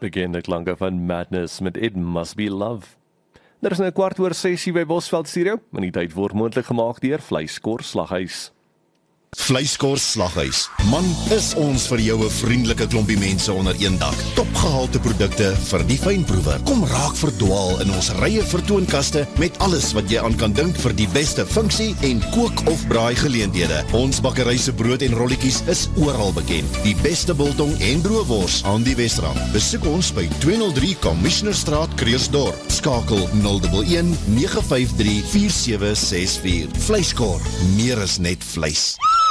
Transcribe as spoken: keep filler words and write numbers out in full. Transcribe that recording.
Bekende klanke van Madness met It Must Be Love. Daar is nou 'n kwart oor sessie by Bosveld Studio, en die tyd word moontlik gemaak deur Vleiskor Slaghuis. Vleiskor Slaghuis. Man, is ons vir jou 'n vriendelike klompie mense onder een dak. Topgehalte produkte vir die fynproewer. Kom raak verdwaal in ons rye vertoonkaste met alles wat jy aan kan dink vir die beste funksie en kook of braai geleenthede. Ons bakkery se brood en rolletjies is oral bekend. Die beste biltong en broodwors aan die Wesrand. Besoek ons by tweehonderd drie Commissionerstraat, Kreersdorp. Skakel nul een een nege vyf drie vier sewe ses vier. Vleiskor, meer is net vleis.